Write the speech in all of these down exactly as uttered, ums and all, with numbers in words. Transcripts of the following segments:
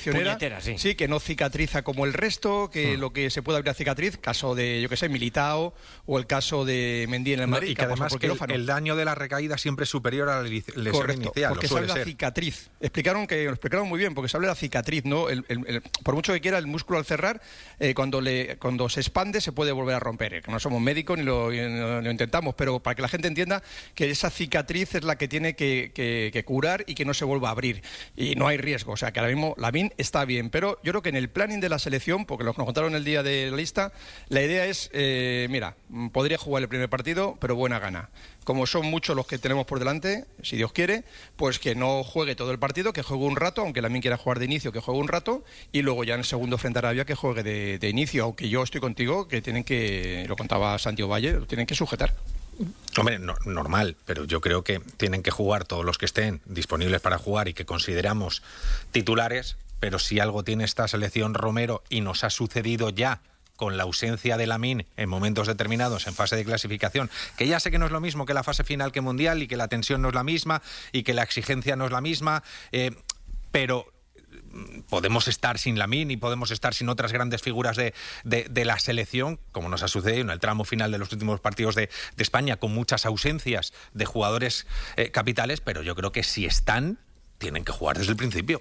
lesionera, sí. sí, que no cicatriza como el resto, que sí. lo que se puede abrir a cicatriz, caso de, yo que sé, Militao o el caso de Mendy en el Madrid. No, y que además que el, el daño de la recaída siempre es superior a la lesión Correcto, inicial. Porque se habla de la cicatriz. Explicaron que lo explicaron muy bien, porque se habla de la cicatriz, ¿no? El, el, el, por mucho que quiera, el músculo al cerrar, eh, cuando le cuando se expande se puede volver a romper. Eh, no somos médicos ni lo, ni lo intentamos, pero para que la gente entienda que esa cicatriz es la que tiene que, que, que curar y que no se vuelva a abrir. Y no hay riesgo. O sea, que ahora mismo Lamine está bien. Pero yo creo que en el planning de la selección, porque lo que nos contaron el día de la lista, la idea es, eh, mira, podría jugar el primer partido, pero buena gana. Como son muchos los que tenemos por delante, si Dios quiere, pues que no juegue todo el partido, que juegue un rato, aunque Lamine quiera jugar de inicio, que juegue un rato, y luego ya en el segundo frente a Arabia que juegue de, de inicio, aunque yo estoy contigo, que tienen que, lo contaba Santiago Valle, lo tienen que sujetar. Hombre, no, normal, pero yo creo que tienen que jugar todos los que estén disponibles para jugar y que consideramos titulares, pero si algo tiene esta selección Romero y nos ha sucedido ya con la ausencia de Lamine en momentos determinados en fase de clasificación, que ya sé que no es lo mismo que la fase final que mundial y que la tensión no es la misma y que la exigencia no es la misma, eh, pero podemos estar sin Lamine y podemos estar sin otras grandes figuras de, de, de la selección, como nos ha sucedido en el tramo final de los últimos partidos de, de España, con muchas ausencias de jugadores eh, capitales, pero yo creo que si están, tienen que jugar desde el principio.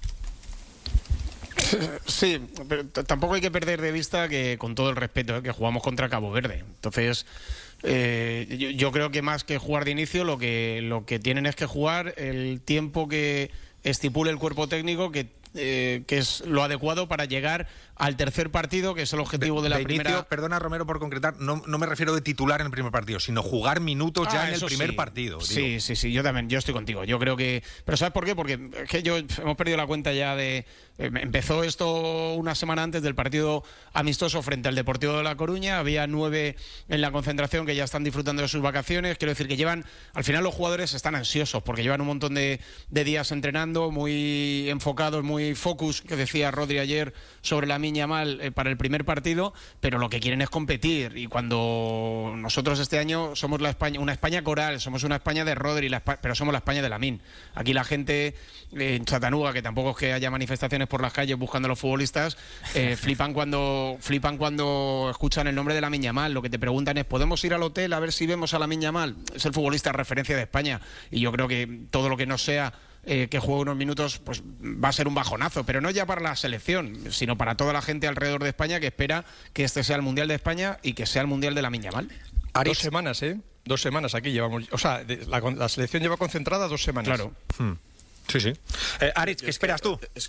Sí, pero tampoco hay que perder de vista que, con todo el respeto, ¿eh? que jugamos contra Cabo Verde. Entonces, eh, yo, yo creo que más que jugar de inicio, lo que, lo que tienen es que jugar el tiempo que estipule el cuerpo técnico, que, eh, que es lo adecuado para llegar al tercer partido, que es el objetivo de, de la de primera... Inicio, perdona, Romero, por concretar, no, no me refiero de titular en el primer partido, sino jugar minutos ah, ya en el primer sí. partido. Sí, digo. sí, sí, yo también, yo estoy contigo. Yo creo que... Pero ¿sabes por qué? Porque es que yo hemos perdido la cuenta ya de... Eh, empezó esto una semana antes del partido amistoso frente al Deportivo de La Coruña. Había nueve en la concentración que ya están disfrutando de sus vacaciones. Quiero decir que llevan... Al final los jugadores están ansiosos porque llevan un montón de, de días entrenando, muy enfocados, muy focus, que decía Rodri ayer sobre Lamine Yamal, eh, para el primer partido, pero lo que quieren es competir. Y cuando nosotros este año somos la España, una España coral, somos una España de Rodri, la, pero somos la España de Lamine. Aquí la gente eh, en Chattanooga, que tampoco es que haya manifestaciones por las calles buscando a los futbolistas, eh, flipan cuando flipan cuando escuchan el nombre de Lamine Yamal. Lo que te preguntan es, ¿podemos ir al hotel a ver si vemos a Lamine Yamal? Es el futbolista de referencia de España, y yo creo que todo lo que no sea Eh, que juegue unos minutos, pues va a ser un bajonazo, pero no ya para la selección, sino para toda la gente alrededor de España que espera que este sea el Mundial de España y que sea el Mundial de Lamine Yamal. Dos semanas, ¿eh? Dos semanas aquí llevamos. O sea, la, la selección lleva concentrada dos semanas. Claro. Hmm. Sí, sí. Eh, Aritz, ¿qué esperas tú? Es...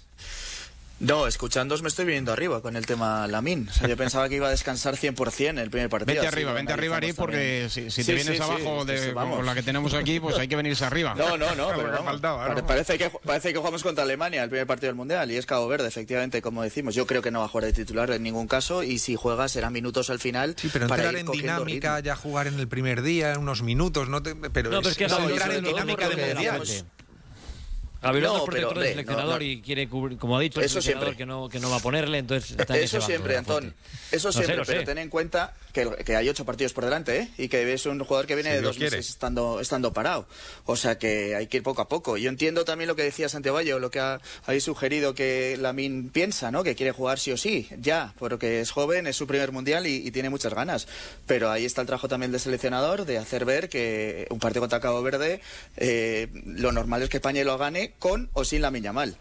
No, escuchándoos me estoy viniendo arriba con el tema Lamine. O sea, yo pensaba que iba a descansar cien por ciento el primer partido. Vente arriba, vente arriba, Aritz, porque si, si te sí, vienes sí, abajo sí, de, con la que tenemos aquí, pues hay que venirse arriba. No, no, no, pero vamos, faltaba, ¿no? Parece, que, parece que jugamos contra Alemania el primer partido del Mundial y es Cabo Verde, efectivamente, como decimos. Yo creo que no va a jugar de titular en ningún caso y si juega serán minutos al final. Sí, pero para entrar en dinámica, ritmo. Ya jugar en el primer día, en unos minutos, no te, pero, no, pero es que no, entrar en dinámica de Mundial. Hablamos no, por dentro del seleccionador no, no. y quiere cubrir, como ha dicho el seleccionador, que no, que no va a ponerle, entonces está eso siempre, Antón, eso siempre, no sé, pero sé. ten en cuenta que, que hay ocho partidos por delante, ¿eh? Y que es un jugador que viene si de dos meses estando, estando parado, o sea que hay que ir poco a poco. Yo entiendo también lo que decía Santiago Valle, o lo que ha, habéis sugerido que Lamine piensa, ¿no? Que quiere jugar sí o sí, ya, porque es joven, es su primer mundial y, y tiene muchas ganas, pero ahí está el trabajo también del seleccionador de hacer ver que un partido contra Cabo Verde, eh, lo normal es que España lo gane con o sin Lamine Yamal.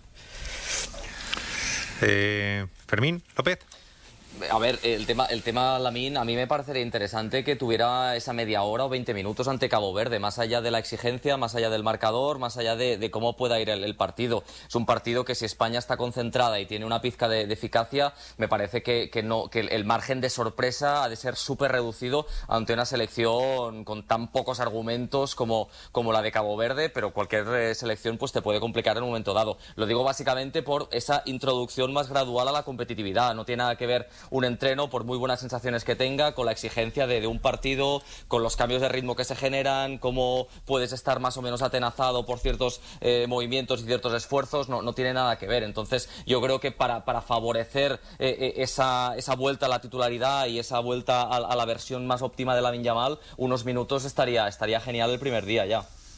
Eh, Fermín López. A ver, el tema, el tema Lamine, a mí me parecería interesante que tuviera esa media hora o veinte minutos ante Cabo Verde, más allá de la exigencia, más allá del marcador, más allá de, de cómo pueda ir el, el partido. Es un partido que si España está concentrada y tiene una pizca de, de eficacia, me parece que, que, no, que el, el margen de sorpresa ha de ser súper reducido ante una selección con tan pocos argumentos como, como la de Cabo Verde, pero cualquier eh, selección pues te puede complicar en un momento dado. Lo digo básicamente por esa introducción más gradual a la competitividad. No tiene nada que ver un entreno, por muy buenas sensaciones que tenga, con la exigencia de, de un partido, con los cambios de ritmo que se generan, cómo puedes estar más o menos atenazado por ciertos eh, movimientos y ciertos esfuerzos, no, no tiene nada que ver. Entonces yo creo que para, para favorecer eh, esa, esa vuelta a la titularidad y esa vuelta a, a la versión más óptima de Lamine Yamal, unos minutos estaría, estaría genial el primer día ya.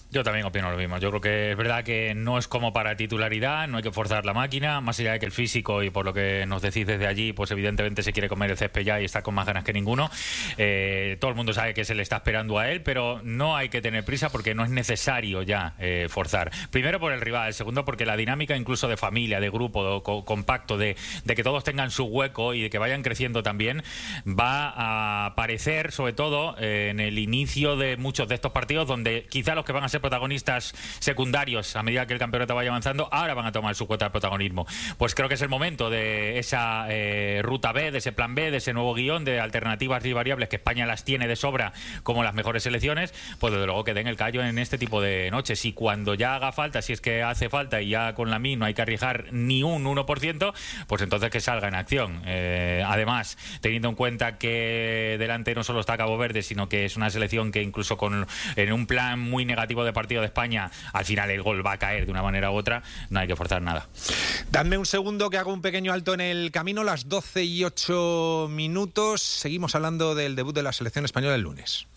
Yo también opino lo mismo. Yo creo que es verdad que no es como para titularidad, no hay que forzar la máquina, más allá de que el físico, y por lo que nos decís desde allí, pues evidentemente se quiere comer el césped ya y está con más ganas que ninguno. Eh, todo el mundo sabe que se le está esperando a él, pero no hay que tener prisa porque no es necesario ya eh, forzar. Primero por el rival, segundo porque la dinámica incluso de familia, de grupo, de, co compacto, de, de que todos tengan su hueco y de que vayan creciendo también, va a aparecer sobre todo eh, en el inicio de muchos de estos partidos donde quizá los que van a ser protagonistas secundarios a medida que el campeonato vaya avanzando ahora van a tomar su cuota de protagonismo. Pues creo que es el momento de esa eh, ruta B, de ese plan B, de ese nuevo guión de alternativas y variables que España las tiene de sobra como las mejores selecciones, pues desde luego que den el callo en este tipo de noches. Y cuando ya haga falta, si es que hace falta y ya con Lamine no hay que arriesgar ni un uno por ciento, pues entonces que salga en acción. Eh, además, teniendo en cuenta que delante no solo está Cabo Verde, sino que es una selección que incluso con en un plan muy negativo de partido de España, al final el gol va a caer de una manera u otra, no hay que forzar nada. Dadme un segundo que hago un pequeño alto en el camino, las doce y ocho minutos. Seguimos hablando del debut de la selección española el lunes.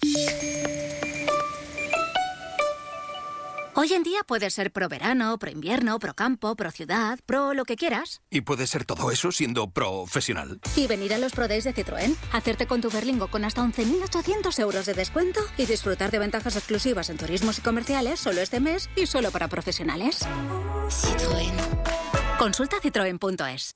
Hoy en día puedes ser pro verano, pro invierno, pro campo, pro ciudad, pro lo que quieras. Y puedes ser todo eso siendo profesional. Y venir a los Pro Days de Citroën, hacerte con tu Berlingo con hasta once mil ochocientos euros de descuento y disfrutar de ventajas exclusivas en turismos y comerciales solo este mes y solo para profesionales. Citroën. Consulta citroen punto es.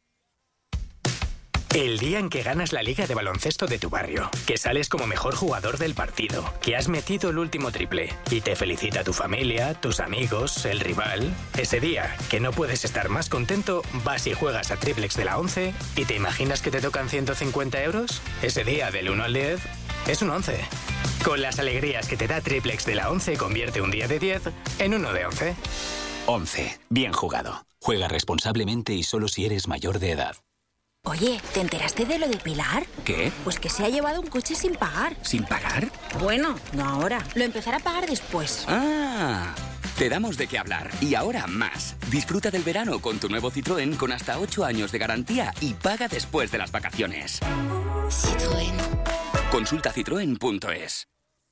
El día en que ganas la liga de baloncesto de tu barrio, que sales como mejor jugador del partido, que has metido el último triple y te felicita tu familia, tus amigos, el rival. Ese día, que no puedes estar más contento, vas y juegas a Triplex de la once y te imaginas que te tocan ciento cincuenta euros. Ese día, del uno al diez, es un once. Con las alegrías que te da Triplex de la once, convierte un día de diez en uno de once. once. Bien jugado. Juega responsablemente y solo si eres mayor de edad. Oye, ¿te enteraste de lo de Pilar? ¿Qué? Pues que se ha llevado un coche sin pagar. ¿Sin pagar? Bueno, no ahora. Lo empezará a pagar después. ¡Ah! Te damos de qué hablar. Y ahora más. Disfruta del verano con tu nuevo Citroën con hasta ocho años de garantía y paga después de las vacaciones. Citroën. Consulta citroen punto es.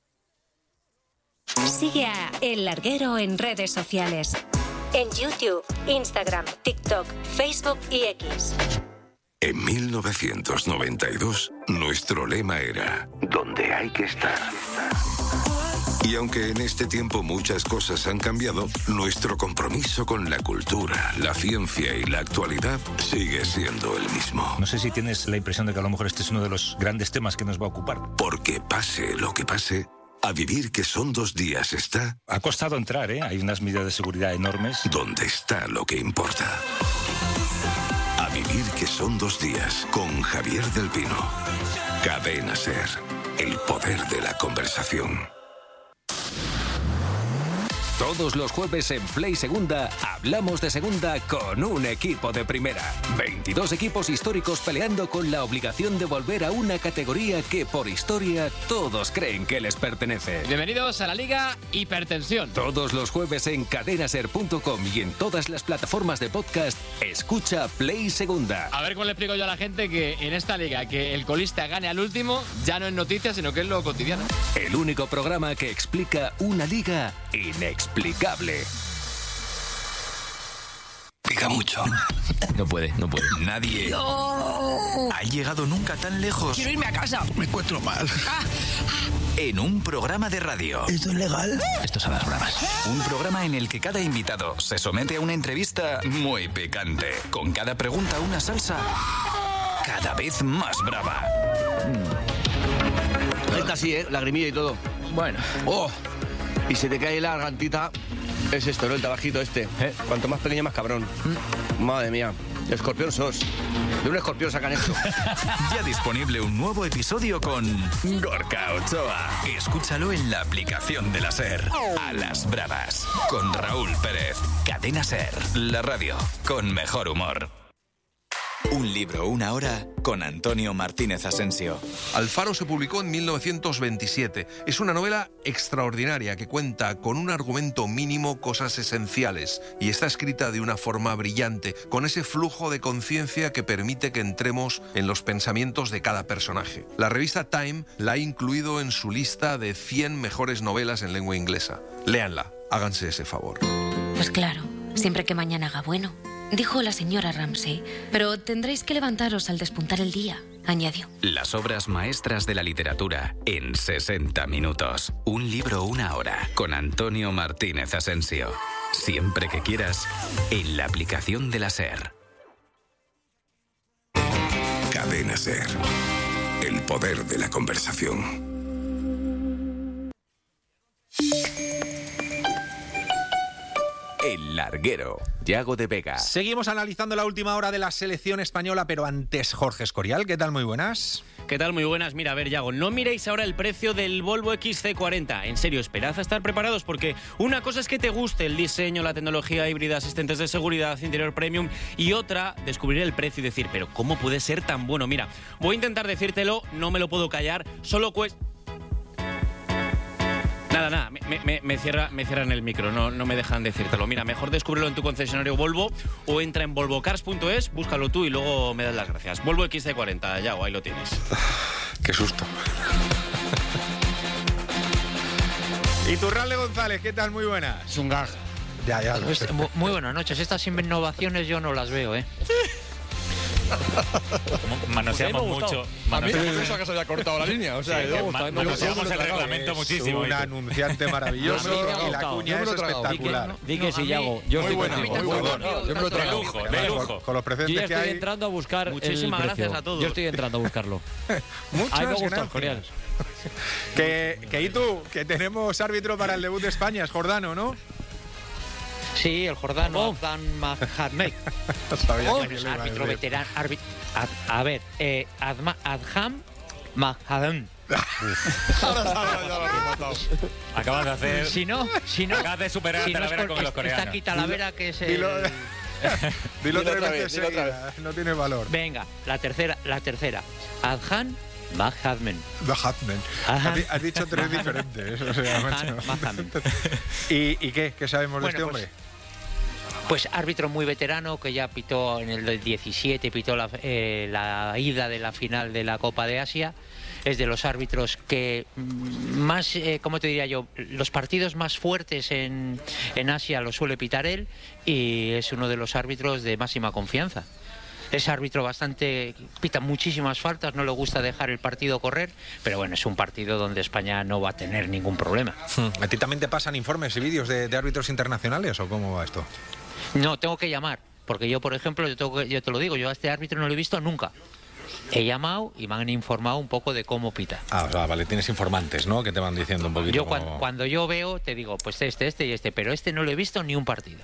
Sigue a El Larguero en redes sociales. En YouTube, Instagram, TikTok, Facebook y X. En mil novecientos noventa y dos, nuestro lema era «Donde hay que estar». Y aunque en este tiempo muchas cosas han cambiado, nuestro compromiso con la cultura, la ciencia y la actualidad sigue siendo el mismo. No sé si tienes la impresión de que a lo mejor este es uno de los grandes temas que nos va a ocupar. Porque pase lo que pase, a vivir que son dos días está... Ha costado entrar, ¿eh? Hay unas medidas de seguridad enormes. Donde está lo que importa. Vivir que son dos días con Javier del Pino. Cadena SER. El poder de la conversación. Todos los jueves en Play Segunda hablamos de segunda con un equipo de primera. veintidós equipos históricos peleando con la obligación de volver a una categoría que por historia todos creen que les pertenece. Bienvenidos a la Liga Hipertensión. Todos los jueves en cadena ser punto com y en todas las plataformas de podcast, escucha Play Segunda. A ver cómo le explico yo a la gente que en esta liga que el colista gane al último ya no es noticia, sino que es lo cotidiano. El único programa que explica una liga inexplicable. Explicable. Pica mucho. No puede, no puede. Nadie No. ha llegado nunca tan lejos. Quiero irme a casa. Me encuentro mal. En un programa de radio. ¿Esto es legal? Esto es a las bravas. Un programa en el que cada invitado se somete a una entrevista muy picante. Con cada pregunta una salsa cada vez más brava. Esta sí, ¿eh? Lagrimilla y todo. Bueno. ¡Oh! Y se te cae la gargantita. Es esto, ¿no? El tabajito este. ¿Eh? Cuanto más pequeño, más cabrón. ¿Mm? Madre mía. Escorpión sos. De un escorpión sacan esto. Ya disponible un nuevo episodio con Gorka Ochoa. Escúchalo en la aplicación de la SER. A las bravas. Con Raúl Pérez. Cadena SER. La radio con mejor humor. Un libro, una hora, con Antonio Martínez Asensio. Alfaro se publicó en mil novecientos veintisiete. Es una novela extraordinaria que cuenta con un argumento mínimo cosas esenciales y está escrita de una forma brillante, con ese flujo de conciencia que permite que entremos en los pensamientos de cada personaje. La revista Time la ha incluido en su lista de cien mejores novelas en lengua inglesa. Léanla, háganse ese favor. Pues claro, siempre que mañana haga bueno, dijo la señora Ramsay, pero tendréis que levantaros al despuntar el día, añadió. Las obras maestras de la literatura en sesenta minutos. Un libro, una hora, con Antonio Martínez Asensio. Siempre que quieras, en la aplicación de la SER. Cadena SER. El poder de la conversación. El Larguero, Yago de Vega. Seguimos analizando la última hora de la selección española, pero antes Jorge Escorial. ¿Qué tal? Muy buenas. ¿Qué tal? Muy buenas. Mira, a ver, Yago, no miréis ahora el precio del Volvo X C cuarenta. En serio, esperad a estar preparados porque una cosa es que te guste el diseño, la tecnología híbrida, asistentes de seguridad, interior premium, y otra, descubrir el precio y decir, pero ¿cómo puede ser tan bueno? Mira, voy a intentar decírtelo, no me lo puedo callar, solo cuesta... Nada, nada, me, me, me, cierra, me cierran el micro, no, no me dejan decírtelo. Mira, mejor descúbrelo en tu concesionario Volvo o entra en volvo cars punto es, búscalo tú y luego me das las gracias. Volvo X C cuarenta, Yago, ahí lo tienes. Qué susto. Iturralde González, ¿qué tal? Muy buenas. Es un gag. Ya, ya. Lo sé. Muy buenas noches. Estas innovaciones yo no las veo, ¿eh? Manoseamos mucho. A mí me pensaba que se había cortado la línea. O sea, sí, yo, ma manoseamos el reglamento muchísimo. Un anunciante maravilloso y la cuña es espectacular. Di que sí, Yago. Yo muy estoy bueno, muy bueno. Yo me lo traigo. De lujo, de lujo. Con los precedentes yo ya que estoy hay. entrando a buscar. Muchísimas el gracias a todos. Yo estoy entrando a buscarlo. Muchas Ahí me gusta, gracias. Escorial. Que, que y tú, que tenemos árbitro para el debut de España, es Jordano, ¿no? Sí, el Jordano, Adhan Mahadmeh. Bueno, es árbitro veterano. A, a ver, eh, Adham Mahadmeh. Acabas de hacer. Si no, si no. Acabas de superar si a no Talavera con los coreanos. Está aquí Talavera, que es el. Dilo, dilo, dilo tres vez, veces dilo otra seguidas, no tiene valor. Venga, la tercera, la tercera. Adhan Mahadmeh. Mahadmeh. Has, has dicho tres diferentes. O sea, Mahadmeh. ¿Y, ¿Y qué? ¿Qué sabemos bueno, de este hombre? Pues, Pues árbitro muy veterano que ya pitó en el diecisiete, pitó la, eh, la ida de la final de la Copa de Asia. Es de los árbitros que más, eh, ¿cómo te diría yo? Los partidos más fuertes en, en Asia los suele pitar él y es uno de los árbitros de máxima confianza. Es árbitro bastante, pita muchísimas faltas, no le gusta dejar el partido correr, pero bueno, es un partido donde España no va a tener ningún problema. ¿A ti también te pasan informes y vídeos de, de árbitros internacionales o cómo va esto? No, tengo que llamar, porque yo, por ejemplo, yo, tengo que, yo te lo digo, yo a este árbitro no lo he visto nunca. He llamado y me han informado un poco de cómo pita. Ah, o sea, vale, tienes informantes, ¿no? Que te van diciendo un poquito. Yo cómo... cuando, cuando yo veo, te digo, pues este, este y este, pero este no lo he visto ni un partido.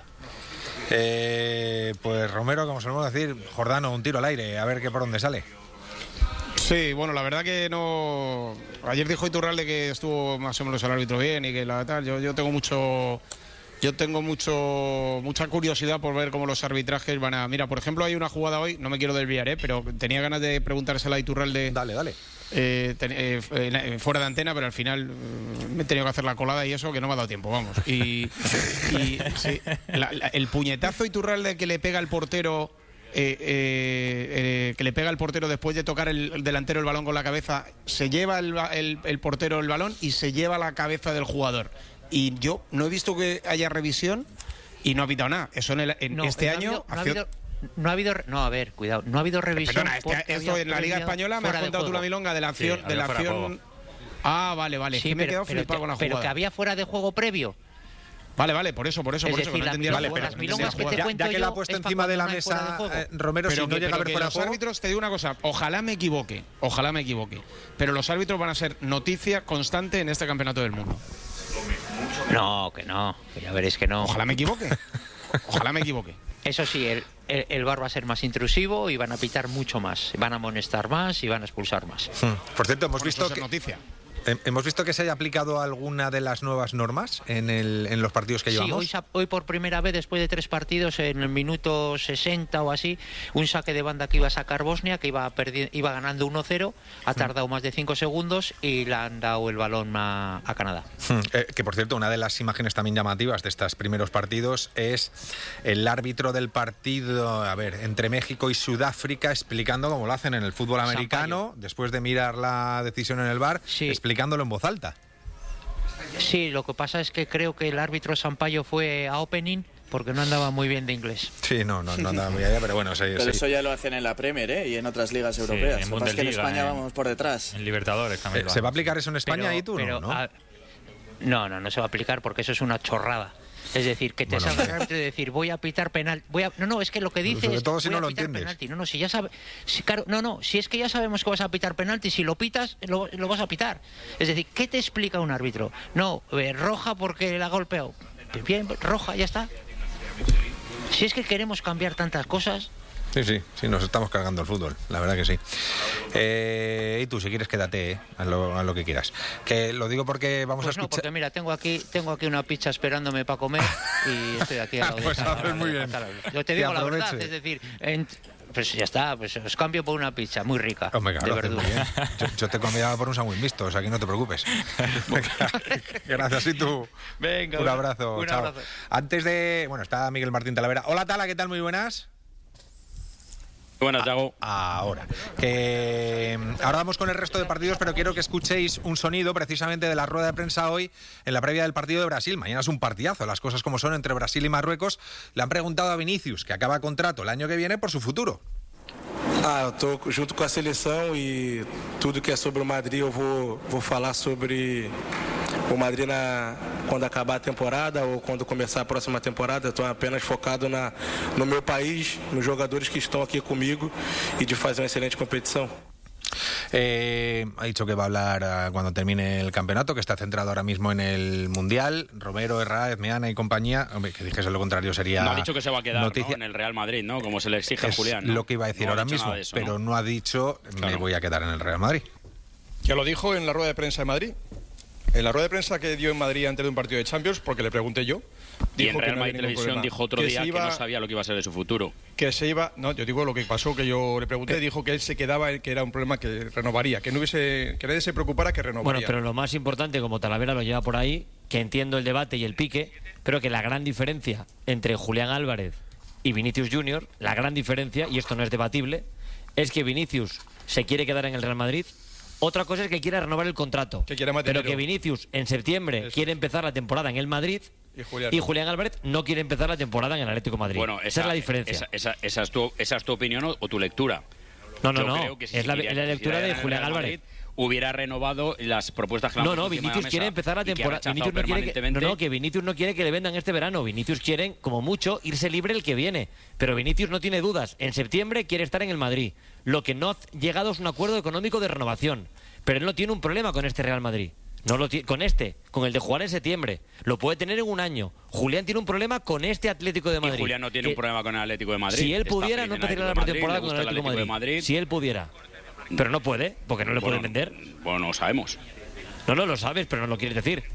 Eh, pues Romero, como solemos decir, Jordano, un tiro al aire, a ver qué por dónde sale. Sí, bueno, la verdad que no... Ayer dijo Iturralde que estuvo más o menos el árbitro bien y que la tal, yo, yo tengo mucho... Yo tengo mucho mucha curiosidad por ver cómo los arbitrajes van a... Mira, por ejemplo, hay una jugada hoy, no me quiero desviar, ¿eh? Pero tenía ganas de preguntársela a Iturralde. Dale, dale. Eh, ten, eh, eh, fuera de antena, pero al final eh, me he tenido que hacer la colada y eso, que no me ha dado tiempo, vamos. Y, y sí, la, la, el puñetazo Iturralde que le pega al portero... Eh, eh, eh, que le pega al portero después de tocar el, el delantero el balón con la cabeza, se lleva el, el, el portero el balón y se lleva la cabeza del jugador. Y yo no he visto que haya revisión y no ha pitado nada. Eso en, el, en no, este no año... Ha habido, no ha habido... No, a ver, cuidado. No ha habido revisión. Perdona, este, esto en la Liga Española me has contado tú la milonga de la acción... Sí, de la acción... Ah, vale, vale. Sí, es que me pero, he quedado pero, flipado te, con la pero jugada. que había fuera de juego previo. Vale, vale, por eso, por eso, es por decir, eso, que no entendía vale, la pero las milongas que te ya, cuento ya que la ha yo puesto es encima de la de mesa, de eh, Romero, pero si que, no llega a ver fuera de los juego... árbitros, te digo una cosa, ojalá me equivoque, ojalá me equivoque, pero los árbitros van a ser noticia constante en este campeonato del mundo. No, que no, que ya veréis que no. Ojalá me equivoque, ojalá me equivoque. Eso sí, el, el, el V A R va a ser más intrusivo y van a pitar mucho más, van a amonestar más y van a expulsar más. Hmm. Por cierto, hemos Por visto eso que... noticia. ¿Hemos visto que se haya aplicado alguna de las nuevas normas en, el, en los partidos que sí, llevamos? Hoy, hoy por primera vez, después de tres partidos, en el minuto sesenta o así, un saque de banda que iba a sacar Bosnia, que iba, iba ganando uno cero, ha tardado más de cinco segundos y le han dado el balón a, a Canadá. Eh, que por cierto, una de las imágenes también llamativas de estos primeros partidos es el árbitro del partido, a ver, entre México y Sudáfrica, explicando cómo lo hacen en el fútbol americano, Sampaio. Después de mirar la decisión en el V A R, sí. explicándolo en voz alta. Sí, lo que pasa es que creo que el árbitro Sampaio fue a opening porque no andaba muy bien de inglés. Sí, no, no, no andaba muy allá, pero bueno... Sí, pero sí. eso ya lo hacen en la Premier, ¿eh? Y en otras ligas europeas. Sí, en lo que pasa es que en España en, vamos por detrás. En Libertadores también. Eh, ¿Se va a aplicar eso en España pero, y tú pero, no? ¿no? A, no, no, no se va a aplicar porque eso es una chorrada. Es decir, que te bueno, salga el árbitro y decir, voy a pitar penal, voy a... No, no, es que lo que dice sobre es, todo si voy no a lo pitar entiendes. penalti. No, no, si ya sabe... Si, claro, no, no, si es que ya sabemos que vas a pitar penalti, si lo pitas, lo, lo vas a pitar. Es decir, ¿qué te explica un árbitro? No, eh, roja porque la ha golpeado. Bien, roja, ya está. Si es que queremos cambiar tantas cosas... Sí, sí, sí, nos estamos cargando el fútbol, la verdad que sí. Eh, y tú, si quieres, quédate, eh, a, lo, a lo que quieras. Que lo digo porque vamos pues a escuchar... no, porque mira, tengo aquí tengo aquí una pizza esperándome para comer y estoy aquí a la Pues haces muy bien. Yo te digo la verdad, es decir... En, pues ya está, pues os cambio por una pizza muy rica. Hombre, claro, de verdura. Muy bien. Yo, yo te cambiaba por un sándwich mixto, o sea que no te preocupes. Gracias, y tú. Venga, un abrazo. Un chao. abrazo. Antes de... Bueno, está Miguel Martín Talavera. Hola, Tala, ¿qué tal? Muy buenas. Buenas, Yago. Ahora. Que ahora vamos con el resto de partidos, pero quiero que escuchéis un sonido precisamente de la rueda de prensa hoy en la previa del partido de Brasil. Mañana es un partidazo, las cosas como son entre Brasil y Marruecos. Le han preguntado a Vinícius, que acaba contrato el año que viene, por su futuro. Ah, eu tô junto com a seleção e tudo que é sobre o Madrid eu vou, vou falar sobre o Madrid na, quando acabar a temporada ou quando começar a próxima temporada. Estou apenas focado na, no meu país, nos jogadores que estão aqui comigo e de fazer uma excelente competição. Eh, ha dicho que va a hablar uh, cuando termine el campeonato, que está centrado ahora mismo en el Mundial. Romero, Herrera, Meana y compañía. Hombre, que dijese lo contrario sería... No ha dicho que se va a quedar, noticia... ¿no? En el Real Madrid, ¿no? Como se le exige es a Julián, ¿no? lo que iba a decir no ahora ha mismo, eso, pero ¿no? no ha dicho claro. me voy a quedar en el Real Madrid. Ya lo dijo en la rueda de prensa de Madrid. En la rueda de prensa que dio en Madrid antes de un partido de Champions, porque le pregunté yo. Y en Real no Madrid Televisión dijo otro que día iba, que no sabía lo que iba a ser de su futuro. Que se iba, no, yo digo lo que pasó, que yo le pregunté, dijo que él se quedaba, que era un problema que renovaría, que no hubiese, que nadie se preocupara, que renovaría. Bueno, pero lo más importante, como Talavera lo lleva por ahí, que entiendo el debate y el pique, pero que la gran diferencia entre Julián Álvarez y Vinicius Junior, la gran diferencia, y esto no es debatible, es que Vinicius se quiere quedar en el Real Madrid. Otra cosa es que quiera renovar el contrato, que quiera pero que Vinicius en septiembre Eso. quiere empezar la temporada en el Madrid y Julián, y Julián Álvarez no quiere empezar la temporada en el Atlético de Madrid. Bueno, esa, esa es la diferencia. Esa, esa, esa, es tu, esa es tu opinión o, o tu lectura. No, no, Yo no, creo que si es la, quería, la lectura si de Julián Álvarez. Hubiera renovado las propuestas que No, no, Vinicius quiere empezar la temporada. Vinicius no quiere que, no, no, que Vinicius no quiere que le vendan este verano. Vinicius quiere, como mucho, irse libre el que viene. Pero Vinicius no tiene dudas. En septiembre quiere estar en el Madrid. Lo que no ha llegado es un acuerdo económico de renovación. Pero él no tiene un problema con este Real Madrid. No lo tiene, con este, con el de jugar en septiembre. Lo puede tener en un año. Julián tiene un problema con este Atlético de Madrid. Y Julián no tiene que, un problema con el Atlético de Madrid. Si él pudiera, no empezaría la pretemporada con el Atlético, Atlético de Madrid. Madrid. Si él pudiera. Pero no puede, porque no le bueno, pueden vender. Bueno, no lo sabemos. No, no lo sabes, pero no lo quieres decir.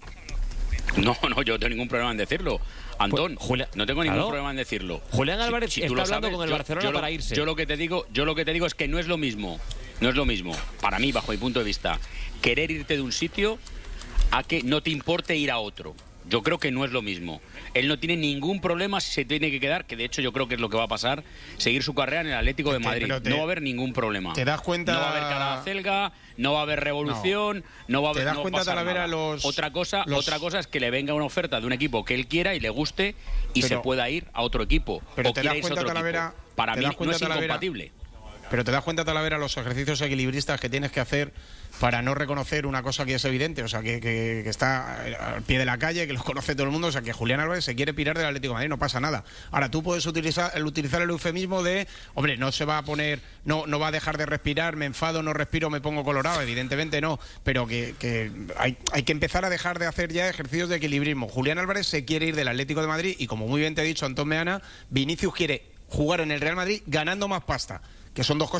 No, no, yo no tengo ningún problema en decirlo. Antón, pues, Julián, no tengo ningún claro. problema en decirlo. Julián Álvarez si, si está hablando sabes, con el yo, Barcelona yo lo, para irse. Yo lo que te digo, yo lo que te digo es que no es lo mismo. No es lo mismo, para mí, bajo mi punto de vista, querer irte de un sitio a que no te importe ir a otro. Yo creo que no es lo mismo. Él no tiene ningún problema si se tiene que quedar, que de hecho yo creo que es lo que va a pasar, seguir su carrera en el Atlético de Madrid. Te, no va a haber ningún problema. ¿Te das cuenta? No va a haber cara celga, no va a haber revolución, no, no va a haber... ¿Te das no cuenta, Talavera, los... Otra cosa, los... otra cosa es que le venga una oferta de un equipo que él quiera y le guste y pero, se pueda ir a otro equipo. Pero o te quiera das irse cuenta, a otro Talavera, equipo. Para mí cuenta, no es Talavera, incompatible. Pero te das cuenta, Talavera, los ejercicios equilibristas que tienes que hacer para no reconocer una cosa que es evidente, o sea, que, que, que está al pie de la calle, que lo conoce todo el mundo, o sea, que Julián Álvarez se quiere pirar del Atlético de Madrid, no pasa nada. Ahora, tú puedes utilizar el, utilizar el eufemismo de, hombre, no se va a poner, no, no va a dejar de respirar, me enfado, no respiro, me pongo colorado, evidentemente no, pero que, que hay, hay que empezar a dejar de hacer ya ejercicios de equilibrismo. Julián Álvarez se quiere ir del Atlético de Madrid y, como muy bien te he dicho, Antón Meana, Vinicius quiere jugar en el Real Madrid ganando más pasta, que son dos cosas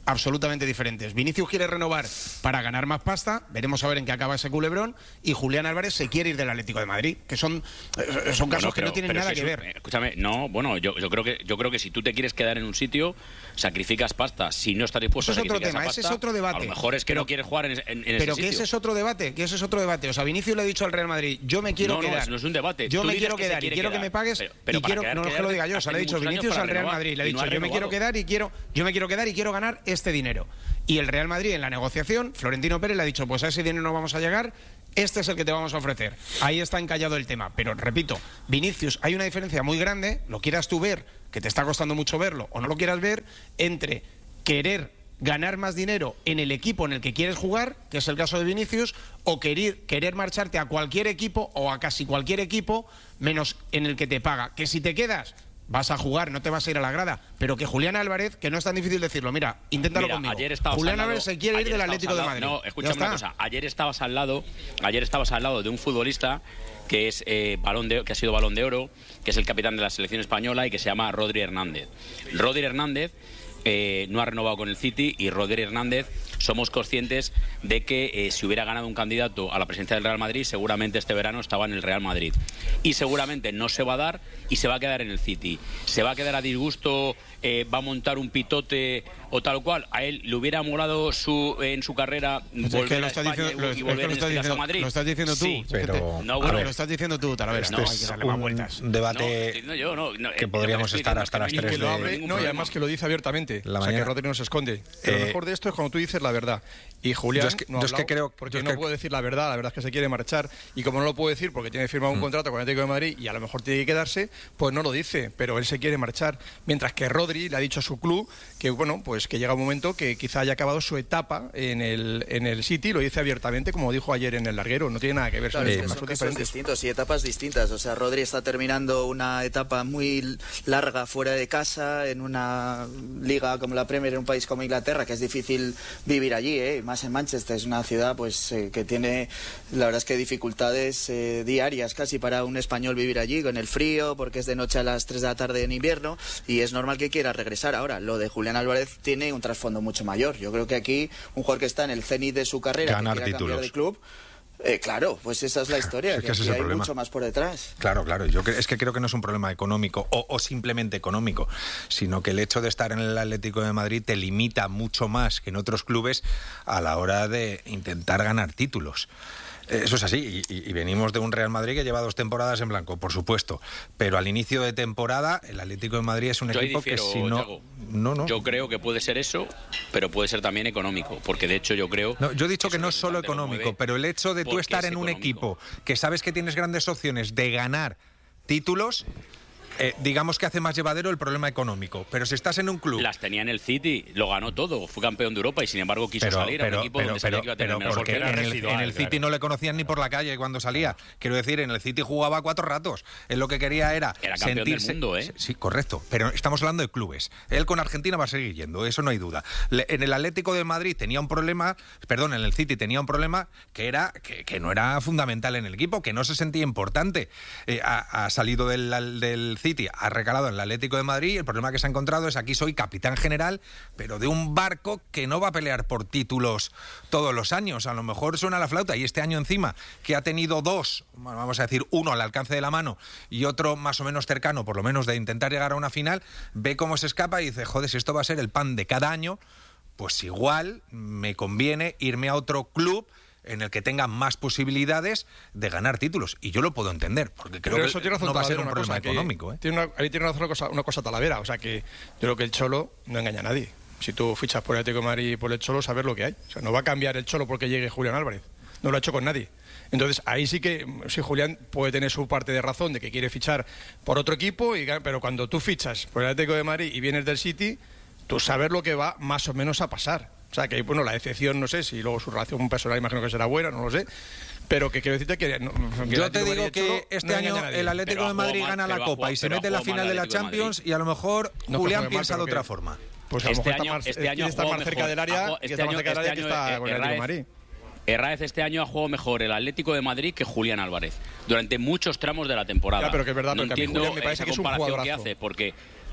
absolutamente diferentes. Vinicius quiere renovar para ganar más pasta, veremos a ver en qué acaba ese culebrón, y Julián Álvarez se quiere ir del Atlético de Madrid, que son, son casos bueno, pero, que no tienen nada si que un, ver. Escúchame, no, bueno, yo, yo creo que yo creo que si tú te quieres quedar en un sitio, sacrificas pasta. Si no estás dispuesto Eso a es otro sacrificar tema, esa pasta, ese es otro debate. a lo mejor es que pero, no quieres jugar en, en, en pero ese que sitio. ese es otro debate, que ese es otro debate. O sea, Vinicius le ha dicho al Real Madrid, yo me quiero no, quedar. No, no es un debate. Yo Tú me dices quiero que quedar y quiero quedar. que me pagues. Pero, pero y quiero, quedar, no es que lo diga yo, se lo he dicho, Vinicius al Real Madrid. Le ha dicho, yo me quiero quedar y quiero, yo me quiero quedar y quiero ganar este dinero. Y el Real Madrid en la negociación, Florentino Pérez le ha dicho, pues a ese dinero no vamos a llegar, este es el que te vamos a ofrecer. Ahí está encallado el tema. Pero repito, Vinicius, hay una diferencia muy grande, lo quieras tú ver, que te está costando mucho verlo, o no lo quieras ver, entre querer ganar más dinero en el equipo en el que quieres jugar, que es el caso de Vinicius, o querer, querer marcharte a cualquier equipo o a casi cualquier equipo menos en el que te paga. Que si te quedas, vas a jugar, no te vas a ir a la grada, pero que Julián Álvarez, que no es tan difícil decirlo, mira, inténtalo mira, conmigo. Ayer Julián lado, Álvarez se quiere ir del Atlético de Madrid. No, escúchame una cosa, ayer estabas al lado, ayer estabas al lado de un futbolista que es eh, balón de, que ha sido Balón de Oro, que es el capitán de la selección española y que se llama Rodri Hernández. Rodri Hernández Eh, no ha renovado con el City y Rodri Hernández, somos conscientes de que eh, si hubiera ganado un candidato a la presidencia del Real Madrid, seguramente este verano estaba en el Real Madrid. Y seguramente no se va a dar y se va a quedar en el City. Se va a quedar a disgusto, eh, va a montar un pitote o tal cual. A él le hubiera molado su, en su carrera es volver que lo a estás España diciendo, y, y lo, volver es que lo en este diciendo, caso a Madrid. lo estás diciendo tú. Sí, pero te, no, bueno, ver, lo estás diciendo tú, Talavera. Este no, es hay que darle más vueltas. un debate no, yo, no, no, que podríamos estar hasta las tres lo de... abre, no, y además que lo dice abiertamente. La o sea, mañana. que Rodri no se esconde. Pero Eh, lo mejor de esto es cuando tú dices la verdad. Y Julián yo es que, no ha yo es que hablado creo porque yo es no que... puede decir la verdad. La verdad es que se quiere marchar. Y como no lo puede decir porque tiene firmado un Mm. contrato con el Atlético de Madrid y a lo mejor tiene que quedarse, pues no lo dice. Pero él se quiere marchar. Mientras que Rodri le ha dicho a su club que, bueno, pues que llega un momento que quizá haya acabado su etapa en el, en el City. Lo dice abiertamente, como dijo ayer en el larguero. No tiene nada que ver. Claro, Son es que cosas son casos diferentes. distintos y etapas distintas. O sea, Rodri está terminando una etapa muy larga fuera de casa, en una liga como la Premier, en un país como Inglaterra, que es difícil vivir allí, ¿eh? Más en Manchester, es una ciudad pues eh, que tiene, la verdad es que dificultades eh, diarias casi para un español vivir allí, con el frío, porque es de noche a las tres de la tarde en invierno, y es normal que quiera regresar. Ahora, lo de Julián Álvarez tiene un trasfondo mucho mayor. Yo creo que aquí un jugador que está en el cenit de su carrera, Ganar que quiera títulos. cambiar de club, Eh, claro, pues esa es la historia, Es que, que ese aquí es el hay problema. mucho más por detrás. Claro, claro. Yo cre- es que creo que no es un problema económico o, o simplemente económico, sino que el hecho de estar en el Atlético de Madrid te limita mucho más que en otros clubes a la hora de intentar ganar títulos. Eso es así, y, y venimos de un Real Madrid que lleva dos temporadas en blanco, por supuesto, pero al inicio de temporada el Atlético de Madrid es un Yo ahí equipo que difiero, si no... Yago. No, no. Yo creo que puede ser eso, pero puede ser también económico, porque de hecho yo creo... No, yo he dicho que no es es solo económico, pero el hecho de tú porque estar es en un económico. equipo que sabes que tienes grandes opciones de ganar títulos, eh, digamos que hace más llevadero el problema económico. Pero si estás en un club... Las tenía en el City, lo ganó todo, fue campeón de Europa y sin embargo quiso Pero, salir a pero, un equipo pero, donde sabía pero, que iba a tener pero menos porque en porque era el, residual, en el City claro. no le conocían ni por la calle cuando salía. Quiero decir, en el City jugaba cuatro ratos. Él lo que quería era, Era campeón del sentirse... mundo, ¿eh? Sí, correcto. Pero estamos hablando de clubes. Él con Argentina va a seguir yendo, eso no hay duda. Le- en el Atlético de Madrid tenía un problema, perdón, en el City tenía un problema que era que, que no era fundamental en el equipo, que no se sentía importante. Eh, ha, ha salido del, del City, ha recalado en el Atlético de Madrid. El problema que se ha encontrado es aquí soy capitán general, pero de un barco que no va a pelear por títulos todos los años. A lo mejor suena la flauta y este año encima, que ha tenido dos, bueno, vamos a decir, uno al alcance de la mano y otro más o menos cercano, por lo menos de intentar llegar a una final, ve cómo se escapa y dice, joder, si esto va a ser el pan de cada año, pues igual me conviene irme a otro club en el que tenga más posibilidades de ganar títulos. Y yo lo puedo entender, porque creo Pero que eso tiene razón no va a ser Talavera, un una problema cosa, que económico. ¿eh? Tiene una, ahí tiene razón una cosa, una cosa Talavera, o sea que yo creo que el Cholo no engaña a nadie. Si tú fichas por el Atlético de Madrid y por el Cholo, saber lo que hay. O sea, no va a cambiar el Cholo porque llegue Julián Álvarez. No lo ha hecho con nadie. Entonces, ahí sí que sí, Julián puede tener su parte de razón de que quiere fichar por otro equipo, y, pero cuando tú fichas por el Atlético de Madrid y vienes del City, tú sabes lo que va más o menos a pasar. O sea, que bueno, la decepción, no sé, si luego su relación personal imagino que será buena, no lo sé. Pero que quiero decirte que... No, que Yo el te Atlético de digo Madrid que Cholo este no año engaña a nadie. el Atlético Pero de Madrid ha jugado gana mal, la pero ha Copa jugado- y se pero ha mete en la jugado mal final de la el Atlético de Champions Madrid. y a lo mejor No, Julián pero piensa de mal, pero otra que- forma. Pues a lo Este mejor está año- más, este año quiere ha estar jugado más cerca mejor. del Ha área, jugado- que este está más año- cerca del este área que año, está eh, con el Atlético de Herráez- Madrid. Herráez este año ha jugado mejor el Atlético de Madrid que Julián Álvarez durante muchos tramos de la temporada. Ya, pero que es verdad, no porque a mí entiendo Julián me parece esa que es un comparación que jugadorazo. hace, porque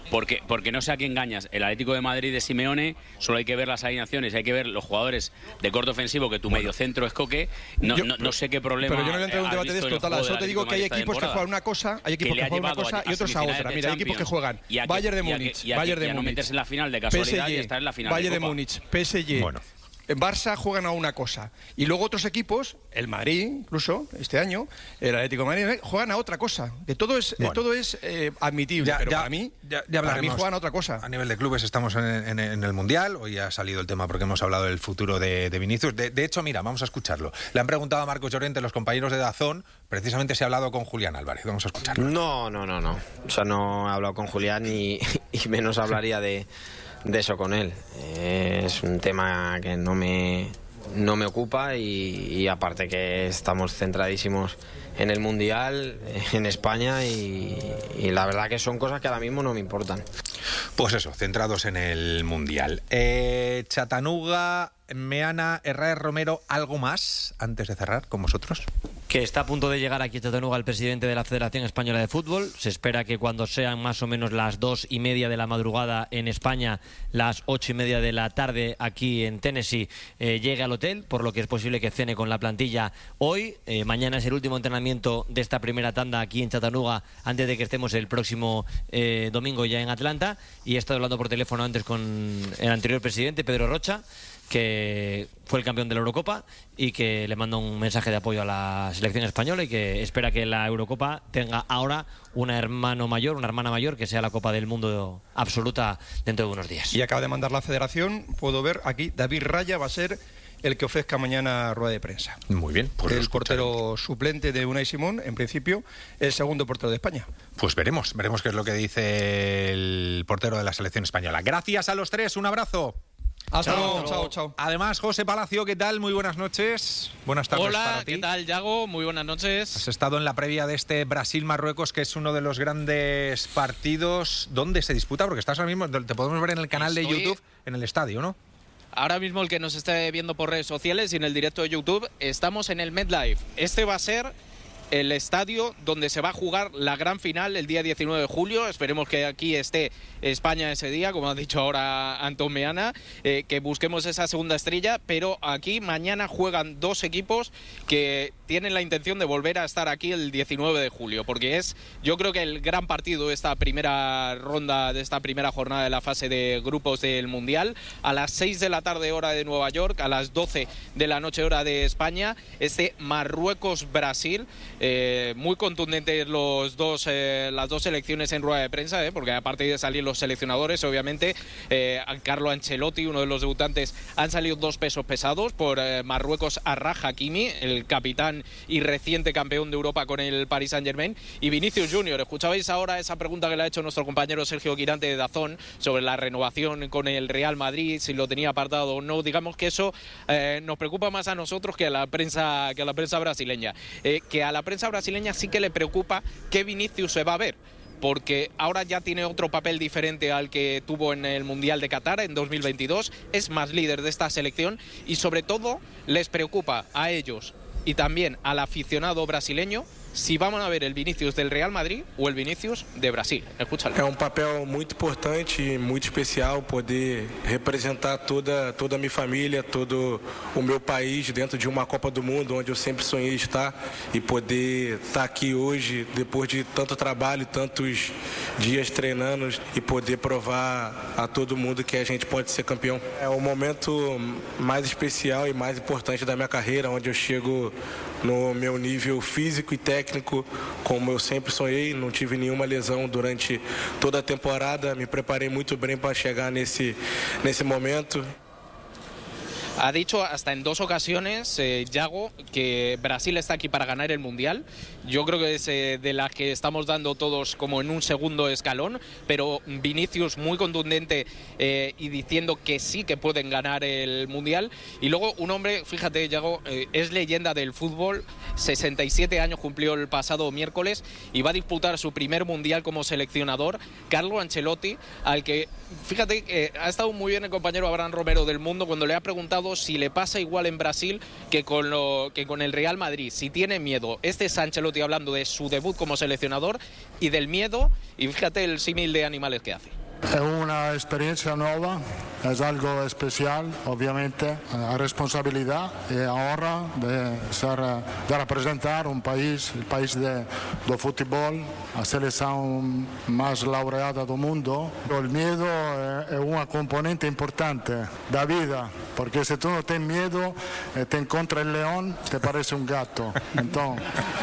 Porque, porque no sé a qué engañas. El Atlético de Madrid de Simeone, solo hay que ver las alineaciones, hay que ver los jugadores de corte ofensivo, que tu bueno. mediocentro es Coque. No, yo, no, no sé qué problema. Pero yo no voy a entrar en un debate de esto, Tala. Solo te digo que hay equipos que juegan una cosa, hay equipos que, que juegan una cosa y otros a otra. Mira, hay equipos que juegan Bayern de Múnich, Bayern de Múnich, meterse en la final de casualidad y estar en la final Bayern de, de Múnich, P S G. Bueno. En Barça juegan a una cosa y luego otros equipos, el Madrid incluso este año, el Atlético de Madrid, juegan a otra cosa. Que todo es bueno. todo es eh, admitible, ya, pero ya, para mí ya, ya para mí juegan a otra cosa. A nivel de clubes estamos en, en, en el Mundial. Hoy ha salido el tema porque hemos hablado del futuro de, de Vinicius. De, de hecho, mira, vamos a escucharlo. Le han preguntado a Marcos Llorente, los compañeros de Dazón, precisamente se ha hablado con Julián Álvarez. Vamos a escucharlo. No, no, no, no. O sea, no he hablado con Julián y, y menos hablaría de, de eso con él. Eh, es un tema que no me no me ocupa y, y aparte que estamos centradísimos en el Mundial, en España y, y la verdad que son cosas que ahora mismo no me importan. Pues eso, centrados en el Mundial. Eh, Chattanooga, Meana, Herrera Romero, ¿algo más antes de cerrar con vosotros? Que está a punto de llegar aquí a Chattanooga el presidente de la Federación Española de Fútbol. Se espera que cuando sean más o menos las dos y media de la madrugada en España, las ocho y media de la tarde aquí en Tennessee, eh, llegue al hotel, por lo que es posible que cene con la plantilla hoy. Eh, mañana es el último entrenamiento de esta primera tanda aquí en Chattanooga antes de que estemos el próximo eh, domingo ya en Atlanta. Y he estado hablando por teléfono antes con el anterior presidente, Pedro Rocha, que fue el campeón de la Eurocopa y que le manda un mensaje de apoyo a la selección española y que espera que la Eurocopa tenga ahora un hermano mayor, una hermana mayor, que sea la Copa del Mundo absoluta dentro de unos días. Y acaba de mandar la federación, puedo ver aquí, David Raya va a ser el que ofrezca mañana rueda de prensa. Muy bien. Pues el portero suplente de Unai Simón, en principio, el segundo portero de España. Pues veremos, veremos qué es lo que dice el portero de la selección española. Gracias a los tres, un abrazo. Hasta luego, chao, chao. Además, José Palacio, ¿qué tal? Muy buenas noches. Buenas tardes Hola, para ti. ¿qué tal, Yago? Muy buenas noches. Has estado en la previa de este Brasil-Marruecos, que es uno de los grandes partidos. ¿Dónde se disputa? Porque estás ahora mismo, te podemos ver en el canal Estoy... de YouTube, en el estadio, ¿no? Ahora mismo el que nos esté viendo por redes sociales y en el directo de YouTube, estamos en el MetLife. Este va a ser el estadio donde se va a jugar la gran final el día diecinueve de julio. Esperemos que aquí esté España ese día, como ha dicho ahora Antón Meana, eh, que busquemos esa segunda estrella, pero aquí mañana juegan dos equipos que tienen la intención de volver a estar aquí el diecinueve de julio, porque es, yo creo que el gran partido de esta primera ronda, de esta primera jornada de la fase de grupos del Mundial, a las seis de la tarde hora de Nueva York, a las doce de la noche hora de España, este Marruecos-Brasil. Eh, muy contundentes los dos, eh, las dos selecciones en rueda de prensa, eh, porque aparte de salir los seleccionadores, obviamente, eh, Carlo Ancelotti, uno de los debutantes, han salido dos pesos pesados por eh, Marruecos, Arraj Hakimi, el capitán y reciente campeón de Europa con el Paris Saint-Germain, y Vinicius Junior. Escuchabais ahora esa pregunta que le ha hecho nuestro compañero Sergio Quirante de Dazón sobre la renovación con el Real Madrid, si lo tenía apartado o no. Digamos que eso eh, nos preocupa más a nosotros que a la prensa, que a la prensa brasileña. Eh, que a la prensa brasileña sí que le preocupa que Vinicius se va a ver, porque ahora ya tiene otro papel diferente al que tuvo en el Mundial de Qatar en dos mil veintidós, es más líder de esta selección y sobre todo les preocupa a ellos y también al aficionado brasileño si vamos a ver el Vinicius del Real Madrid o el Vinicius de Brasil. Escúchalo. É um papel muito importante e muito especial poder representar toda, toda a minha família, todo o meu país dentro de uma Copa do Mundo, onde eu sempre sonhei estar, e poder estar aqui hoje, depois de tanto trabalho, tantos dias treinando, e poder provar a todo mundo que a gente pode ser campeão. É o momento mais especial e mais importante da minha carreira, onde eu chego no meu nível físico e técnico, como eu sempre sonhei, não tive nenhuma lesão durante toda a temporada, me preparei muito bem para chegar nesse, nesse momento. Ha dicho hasta en dos ocasiones, eh, Yago, que Brasil está aquí para ganar el Mundial. Yo creo que es eh, de las que estamos dando todos como en un segundo escalón, pero Vinicius muy contundente eh, y diciendo que sí que pueden ganar el Mundial. Y luego un hombre, fíjate, Yago, eh, es leyenda del fútbol, sesenta y siete años cumplió el pasado miércoles y va a disputar su primer Mundial como seleccionador, Carlo Ancelotti, al que, fíjate, eh, ha estado muy bien el compañero Abraham Romero del Mundo cuando le ha preguntado todo si le pasa igual en Brasil que con, lo, que con el Real Madrid, si tiene miedo. Este es Ancelotti hablando de su debut como seleccionador y del miedo, y fíjate el símil de animales que hace. Es una experiencia nueva, es algo especial, obviamente, la responsabilidad y ahora de, ser, de representar un país, el país de, de fútbol, la selección más laureada del mundo. El miedo es, es una componente importante de la vida, porque si tú no tienes miedo, te encuentras el león, te parece un gato. Entonces,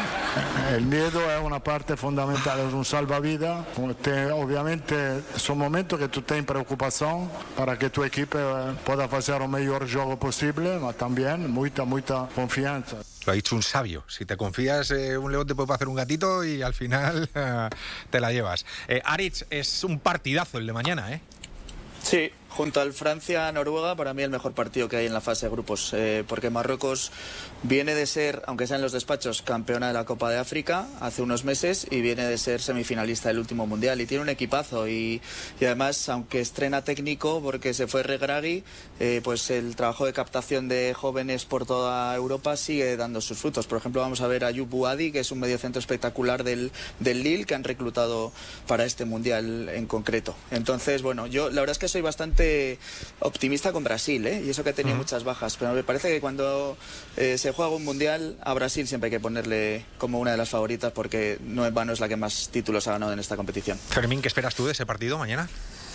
el miedo es una parte fundamental, es un salvavidas. Te, obviamente, son momentos que tú tienes preocupación para que tu equipo pueda hacer el mejor juego posible, pero también mucha, mucha confianza. Lo ha dicho un sabio. Si te confías, eh, un león te puede hacer un gatito y al final eh, te la llevas. Eh, Aritz, es un partidazo el de mañana, ¿eh? Sí, junto al Francia-Noruega, para mí el mejor partido que hay en la fase de grupos, eh, porque Marruecos viene de ser, aunque sea en los despachos, campeona de la Copa de África hace unos meses y viene de ser semifinalista del último Mundial y tiene un equipazo y, y además, aunque estrena técnico porque se fue Regragui, eh, pues el trabajo de captación de jóvenes por toda Europa sigue dando sus frutos. Por ejemplo, vamos a ver a Ayub Buadi, que es un mediocentro espectacular del, del Lille, que han reclutado para este Mundial en concreto. Entonces, bueno, yo la verdad es que soy bastante optimista con Brasil, ¿eh? Y eso que ha tenido uh-huh. muchas bajas, pero me parece que cuando eh, se juega un mundial a Brasil siempre hay que ponerle como una de las favoritas, porque no en vano es la que más títulos ha ganado en esta competición. Fermín, ¿qué esperas tú de ese partido mañana?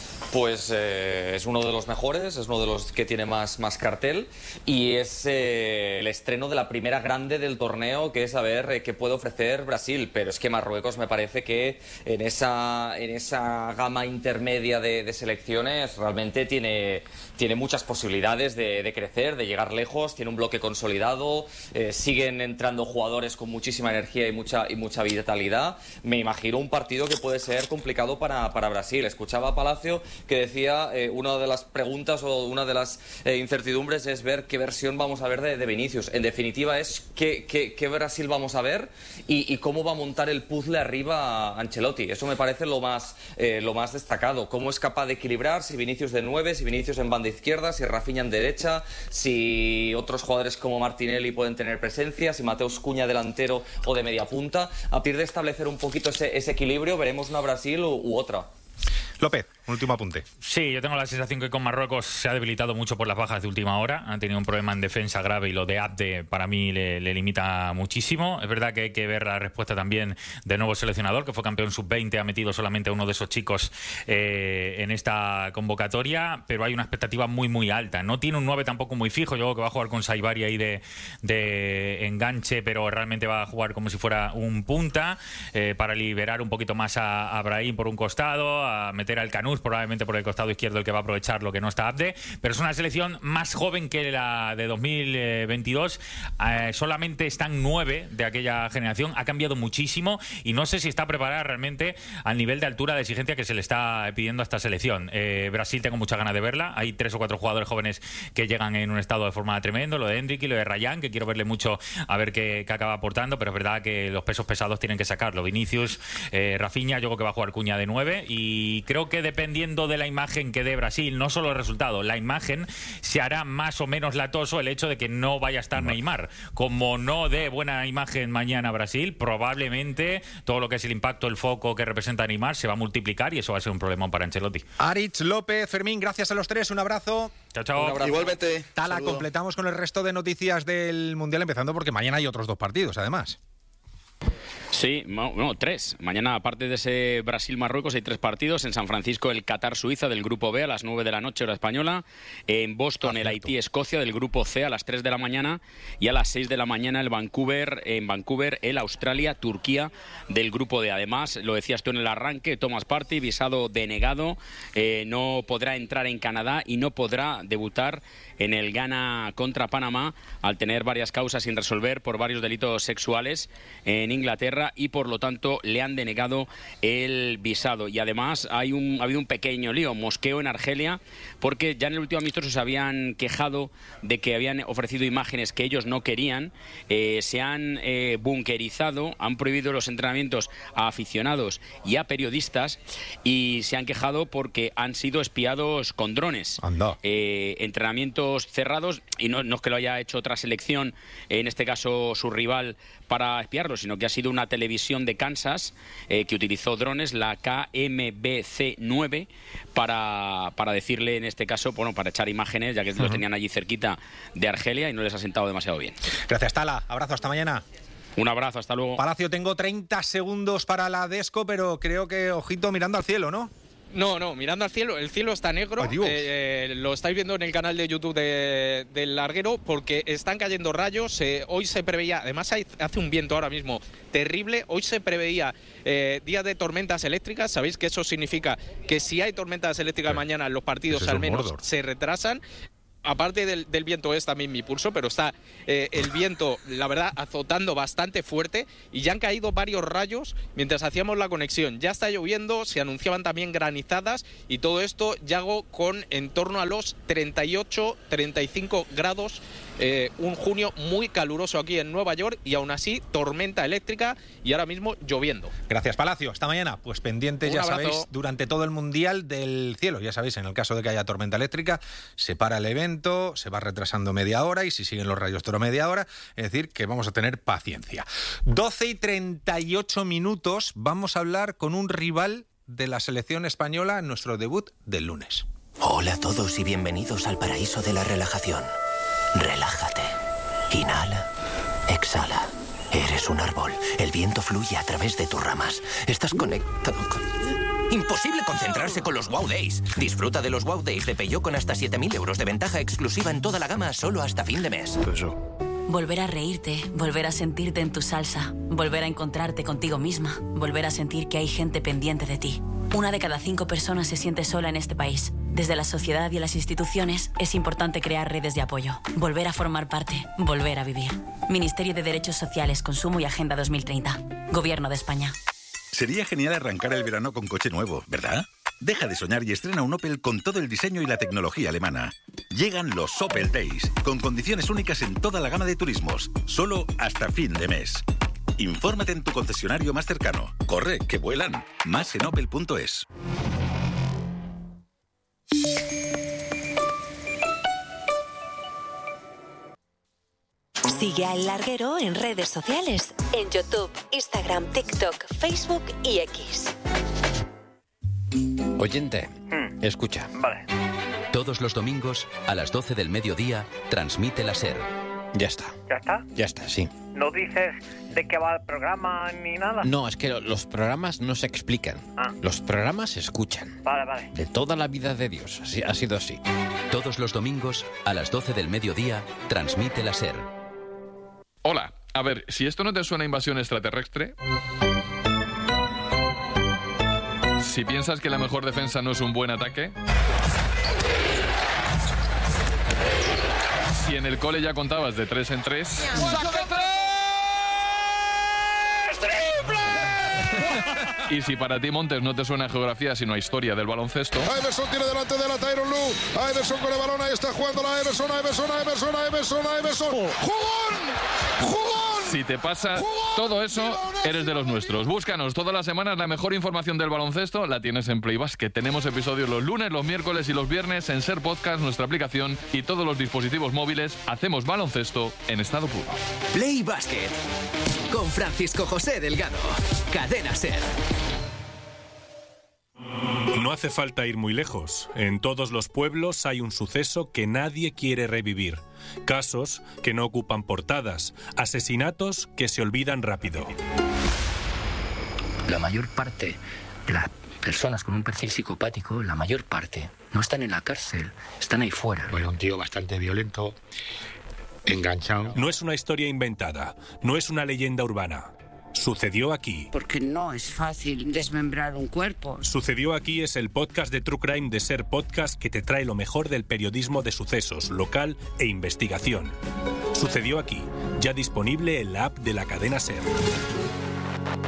Pues eh, es uno de los mejores, es uno de los que tiene más, más cartel y es eh, el estreno de la primera grande del torneo, que es a ver eh, qué puede ofrecer Brasil. Pero es que Marruecos me parece que en esa, en esa gama intermedia de, de selecciones realmente tiene, tiene muchas posibilidades de, de crecer, de llegar lejos, tiene un bloque consolidado, eh, siguen entrando jugadores con muchísima energía y mucha, y mucha vitalidad. Me imagino un partido que puede ser complicado para, para Brasil. Escuchaba a Palacio que decía, eh, una de las preguntas o una de las eh, incertidumbres es ver qué versión vamos a ver de, de Vinicius. En definitiva es qué, qué, qué Brasil vamos a ver y, y cómo va a montar el puzzle arriba Ancelotti. Eso me parece lo más, eh, lo más destacado. Cómo es capaz de equilibrar, si Vinicius de nueve, si Vinicius en banda izquierda, si Rafinha en derecha, si otros jugadores como Martinelli pueden tener presencia, si Mateus Cunha delantero o de media punta. A partir de establecer un poquito ese, ese equilibrio, veremos una Brasil u, u otra. López, un último apunte. Sí, yo tengo la sensación que con Marruecos se ha debilitado mucho por las bajas de última hora. Han tenido un problema en defensa grave y lo de Abde para mí le, le limita muchísimo. Es verdad que hay que ver la respuesta también del nuevo seleccionador, que fue campeón sub veinte, ha metido solamente a uno de esos chicos eh, en esta convocatoria, pero hay una expectativa muy, muy alta. No tiene un nueve tampoco muy fijo. Yo creo que va a jugar con Saibari ahí de, de enganche, pero realmente va a jugar como si fuera un punta eh, para liberar un poquito más a, a Brahim por un costado, a meter al Canús probablemente por el costado izquierdo, el que va a aprovechar lo que no está Abde, pero es una selección más joven que la de dos mil veintidós. Eh, solamente están nueve de aquella generación, ha cambiado muchísimo y no sé si está preparada realmente al nivel de altura de exigencia que se le está pidiendo a esta selección. eh, Brasil, tengo muchas ganas de verla, hay tres o cuatro jugadores jóvenes que llegan en un estado de forma tremendo, lo de Endrick y lo de Rayán, que quiero verle mucho a ver qué, qué acaba aportando, pero es verdad que los pesos pesados tienen que sacarlo. Vinicius, eh, Rafinha, yo creo que va a jugar Cunha de nueve y creo que dependiendo de la imagen que dé Brasil, no solo el resultado, la imagen, se hará más o menos latoso el hecho de que no vaya a estar Neymar. Como no dé buena imagen mañana Brasil, probablemente todo lo que es el impacto, el foco que representa Neymar se va a multiplicar y eso va a ser un problemón para Ancelotti. Aritz, López, Fermín, gracias a los tres, un abrazo. Chao, chao. Igualmente. Tala, saludo. Completamos con el resto de noticias del Mundial, empezando porque mañana hay otros dos partidos, además. Sí, no, no, tres. Mañana, aparte de ese Brasil-Marruecos, hay tres partidos. En San Francisco, el Qatar-Suiza del Grupo B a las nueve de la noche, hora española. En Boston, el Haití-Escocia del Grupo C a las tres de la mañana. Y a las seis de la mañana, el Vancouver, en Vancouver, el Australia-Turquía del Grupo D. Además, lo decías tú en el arranque, Thomas Partey, visado denegado, eh, no podrá entrar en Canadá y no podrá debutar en el Ghana contra Panamá al tener varias causas sin resolver por varios delitos sexuales en Inglaterra. Inglaterra y por lo tanto le han denegado el visado. Y además hay un, ha habido un pequeño lío, mosqueo en Argelia, porque ya en el último amistoso se habían quejado de que habían ofrecido imágenes que ellos no querían, eh, se han eh, bunkerizado, han prohibido los entrenamientos a aficionados y a periodistas y se han quejado porque han sido espiados con drones. Anda. Eh, entrenamientos cerrados, y no, no es que lo haya hecho otra selección, en este caso su rival, para espiarlo, sino que ha sido una televisión de Kansas eh, que utilizó drones, la K M B C nueve, para, para decirle, en este caso, bueno, para echar imágenes, ya que uh-huh. los tenían allí cerquita de Argelia y no les ha sentado demasiado bien. Gracias, Tala. Abrazo, hasta mañana. Un abrazo, hasta luego. Palacio, tengo treinta segundos para la Desco, pero creo que, ojito, mirando al cielo, ¿no? No, no, mirando al cielo, el cielo está negro, eh, eh, lo estáis viendo en el canal de YouTube de, del larguero, porque están cayendo rayos, eh, hoy se preveía, además hay, hace un viento ahora mismo terrible, hoy se preveía eh, días de tormentas eléctricas, sabéis que eso significa que si hay tormentas eléctricas sí. mañana, los partidos al menos Mordor. se retrasan. Aparte del, del viento es también mi pulso, pero está eh, el viento, la verdad, azotando bastante fuerte y ya han caído varios rayos mientras hacíamos la conexión. Ya está lloviendo, se anunciaban también granizadas y todo esto ya hago con en torno a los treinta y ocho, treinta y cinco grados. Eh, un junio muy caluroso aquí en Nueva York y aún así tormenta eléctrica y ahora mismo lloviendo. Gracias, Palacio. Hasta mañana. Pues pendientes, un ya abrazo. Sabéis, durante todo el Mundial del cielo. Ya sabéis, en el caso de que haya tormenta eléctrica, se para el evento, se va retrasando media hora y si siguen los rayos toro media hora, es decir, que vamos a tener paciencia. doce y treinta y ocho minutos, vamos a hablar con un rival de la selección española en nuestro debut del lunes. Hola a todos y bienvenidos al paraíso de la relajación. Relájate. Inhala. Exhala. Eres un árbol. El viento fluye a través de tus ramas. Estás conectado con... Imposible concentrarse con los Wow Days. Disfruta de los Wow Days de Peugeot con hasta siete mil euros de ventaja exclusiva en toda la gama solo hasta fin de mes. Volver a reírte, volver a sentirte en tu salsa, volver a encontrarte contigo misma, volver a sentir que hay gente pendiente de ti. Una de cada cinco personas se siente sola en este país. Desde la sociedad y las instituciones es importante crear redes de apoyo, volver a formar parte, volver a vivir. Ministerio de Derechos Sociales, Consumo y Agenda dos mil treinta. Gobierno de España. Sería genial arrancar el verano con coche nuevo, ¿verdad? Deja de soñar y estrena un Opel con todo el diseño y la tecnología alemana. Llegan los Opel Days, con condiciones únicas en toda la gama de turismos, solo hasta fin de mes. Infórmate en tu concesionario más cercano. Corre, que vuelan. Más en opel punto es. Sigue a El Larguero en redes sociales, en YouTube, Instagram, TikTok, Facebook y X. Oyente, mm. escucha. Vale. Todos los domingos, a las doce del mediodía, transmite la SER. Ya está. ¿Ya está? Ya está, sí. ¿No dices de qué va el programa ni nada? No, es que los programas no se explican. Ah. Los programas se escuchan. Vale, vale. De toda la vida de Dios. Así, ha sido así. Todos los domingos, a las doce del mediodía, transmite la SER. Hola. A ver, si esto no te suena a invasión extraterrestre... Si piensas que la mejor defensa no es un buen ataque... Si en el cole ya contabas de tres en tres... ¡Saca tres! ¡Triple! Y si para ti, Montes, no te suena a geografía sino a historia del baloncesto... Iverson tiene delante de la Tyronn Lue. Iverson con el balón, ahí está jugando la Iverson, Iverson, Iverson, Iverson, Iverson. ¡Jugón! ¡Jugón! Si te pasa todo eso, eres de los nuestros. Búscanos todas las semanas, la mejor información del baloncesto la tienes en Play Basket. Tenemos episodios los lunes, los miércoles y los viernes en Ser Podcast, nuestra aplicación y todos los dispositivos móviles. Hacemos baloncesto en estado puro. Play Basket con Francisco José Delgado. Cadena Ser. No hace falta ir muy lejos. En todos los pueblos hay un suceso que nadie quiere revivir. Casos que no ocupan portadas. Asesinatos que se olvidan rápido. La mayor parte de las personas con un perfil psicopático, la mayor parte, no están en la cárcel, están ahí fuera. Bueno, un tío bastante violento, enganchado. No es una historia inventada, no es una leyenda urbana. Sucedió aquí. Porque no es fácil desmembrar un cuerpo. Sucedió aquí es el podcast de True Crime de Ser Podcast que te trae lo mejor del periodismo de sucesos, local e investigación. Sucedió aquí, ya disponible en la app de la cadena Ser.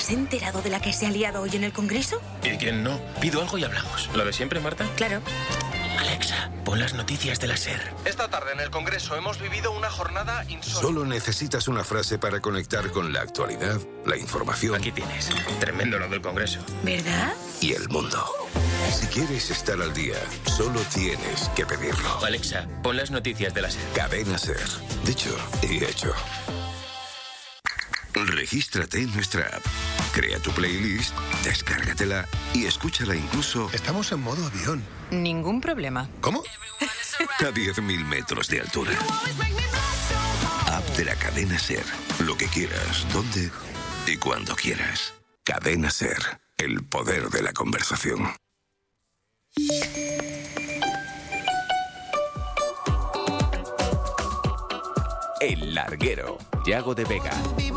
has enterado de la que se ha liado hoy en el Congreso? ¿Y quién no? Pido algo y hablamos. ¿Lo de siempre, Marta? Claro. Alexa, pon las noticias de la SER. Esta tarde en el Congreso hemos vivido una jornada insólita. Solo necesitas una frase para conectar con la actualidad, la información. Aquí tienes. Tremendo lo del Congreso. ¿Verdad? Y el mundo. Si quieres estar al día, solo tienes que pedirlo. Alexa, pon las noticias de la SER. Cadena SER. Dicho y hecho. Regístrate en nuestra app. Crea tu playlist, descárgatela y escúchala incluso... Estamos en modo avión. Ningún problema. ¿Cómo? A diez mil metros de altura. App de la cadena SER. Lo que quieras, donde y cuando quieras. Cadena SER. El poder de la conversación. El Larguero, Yago de Vega.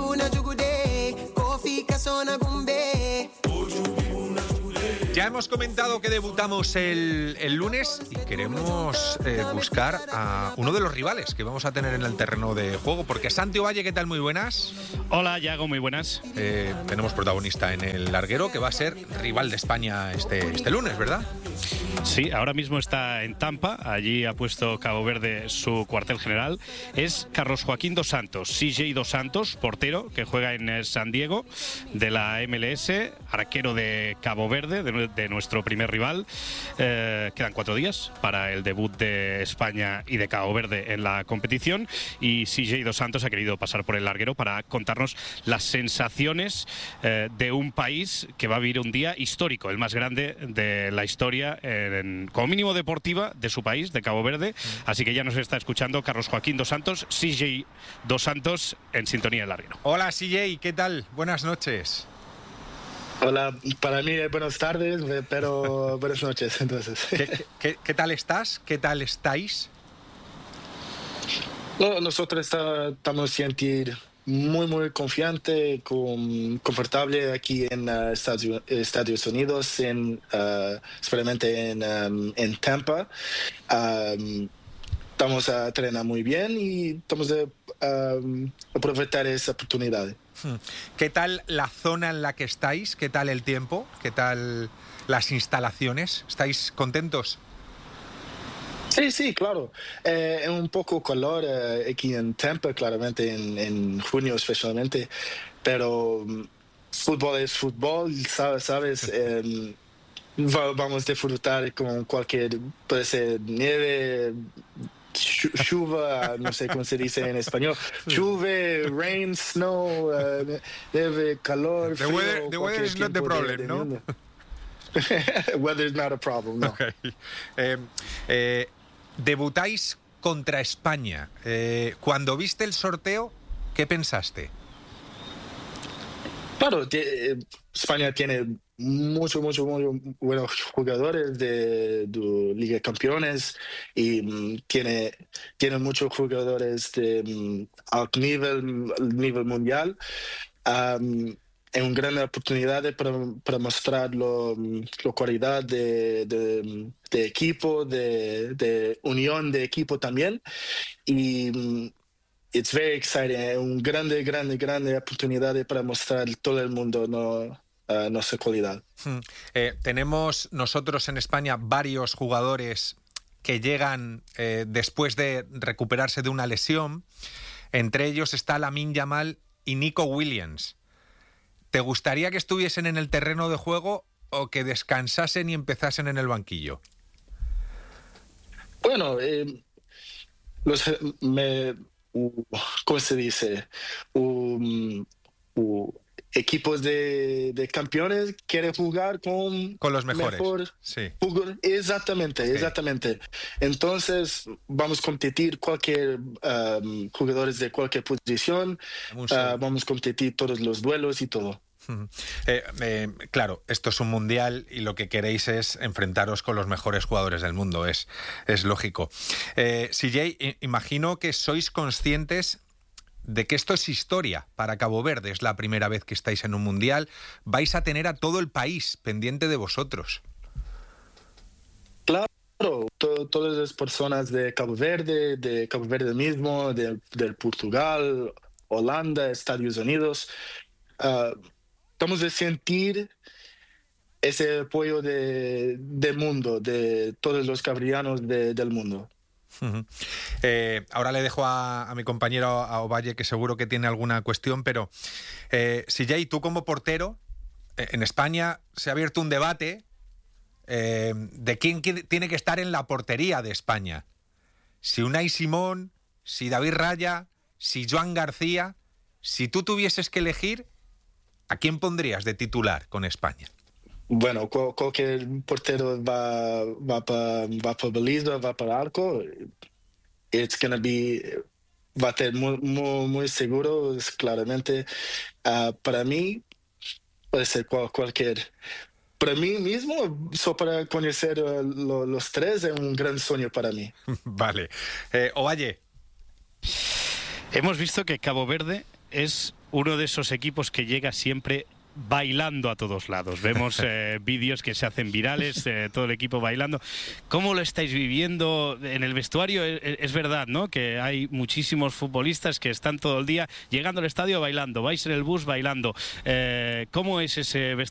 Ya hemos comentado que debutamos el, el lunes y queremos eh, buscar a uno de los rivales que vamos a tener en el terreno de juego, porque Santi Ovalle, ¿qué tal? Muy buenas. Hola, Yago, muy buenas. Eh, tenemos protagonista en el Larguero, que va a ser rival de España este, este lunes, ¿verdad? Sí, ahora mismo está en Tampa, allí ha puesto Cabo Verde su cuartel general. Es Carlos Joaquín Dos Santos, C J Dos Santos, portero, que juega en San Diego, de la M L S, arquero de Cabo Verde, de, de nuestro primer rival. Eh, quedan cuatro días para el debut de España y de Cabo Verde en la competición, y C J Dos Santos ha querido pasar por el Larguero para contarnos las sensaciones eh, de un país que va a vivir un día histórico, el más grande de la historia, en, como mínimo deportiva, de su país, de Cabo Verde. Así que ya nos está escuchando Carlos Joaquín Dos Santos, C J Dos Santos, en sintonía del Larguero. Hola, C J, ¿qué tal? Buenas noches. Hola, para mí buenas tardes, pero buenas noches, entonces. ¿Qué, qué, qué tal estás? ¿Qué tal estáis? No, nosotros está, estamos sentir muy, muy confiante, con, confortable aquí en uh, Estados, Estados Unidos, en, uh, especialmente en, um, en Tampa. Um, estamos a entrenar muy bien y estamos a um, aprovechar esa oportunidad. ¿Qué tal la zona en la que estáis? ¿Qué tal el tiempo? ¿Qué tal las instalaciones? ¿Estáis contentos? Sí, sí, claro. Eh, es un poco calor eh, aquí en Tampa, claramente en, en junio especialmente, pero um, fútbol es fútbol, sabes, sabes eh, vamos a disfrutar con cualquier, puede ser nieve, chuva, no sé cómo se dice en español, chuve, rain, snow, uh, nieve, calor, frío. The weather, the weather is not the problem, de, de ¿no? Weather is not a problem, no. Okay. Eh, eh, debutáis contra España. Eh, cuando viste el sorteo, ¿qué pensaste? Claro, t- España tiene muchos, muchos, muy buenos jugadores de, de Liga de Campeones y um, tiene, tiene muchos jugadores de um, alto nivel, nivel mundial. Um, es una gran oportunidad para, para mostrar lo, la cualidad de, de, de equipo, de, de unión de equipo también. Y um, it's very exciting. Es una grande, grande, grande oportunidad para mostrar a todo el mundo no, uh, nuestra cualidad. Hmm. Eh, tenemos nosotros en España varios jugadores que llegan eh, después de recuperarse de una lesión. Entre ellos está Lamine Yamal y Nico Williams. ¿Te gustaría que estuviesen en el terreno de juego o que descansasen y empezasen en el banquillo? Bueno, eh, los, me, uh, ¿cómo se dice? Um, uh, equipos de, de campeones quieren jugar con, con los mejores. Mejor sí. Jugador. Exactamente, okay. exactamente. Entonces vamos a competir cualquier um, jugadores de cualquier posición, uh, vamos a competir todos los duelos y todo. Eh, eh, claro, esto es un mundial y lo que queréis es enfrentaros con los mejores jugadores del mundo, es, es lógico. Eh, C J, imagino que sois conscientes de que esto es historia para Cabo Verde, es la primera vez que estáis en un mundial, vais a tener a todo el país pendiente de vosotros. Claro, to- todas las personas de Cabo Verde, de Cabo Verde mismo, de, de Portugal, Holanda, Estados Unidos, uh, estamos de sentir ese apoyo de, del mundo, de todos los cabrianos de, del mundo. Uh-huh. Eh, ahora le dejo a, a mi compañero, a Ovalle, que seguro que tiene alguna cuestión, pero eh, C J, tú como portero, eh, en España se ha abierto un debate eh, de quién tiene que estar en la portería de España. Si Unai Simón, si David Raya, si Joan García. Si tú tuvieses que elegir, ¿a quién pondrías de titular con España? Bueno, cualquier portero va va para va para baliza, va para arco. It's gonna be va a ser muy muy, muy seguro, claramente. Uh, para mí puede ser cual, cualquier. Para mí mismo, solo para conocer uh, lo, los tres es un gran sueño para mí. Vale, eh, Ovalle. Hemos visto que Cabo Verde es uno de esos equipos que llega siempre bailando a todos lados. Vemos eh, vídeos que se hacen virales, eh, todo el equipo bailando. ¿Cómo lo estáis viviendo en el vestuario? Es, es verdad, ¿no?, que hay muchísimos futbolistas que están todo el día llegando al estadio bailando, vais en el bus bailando. Eh, ¿Cómo es ese vestuario?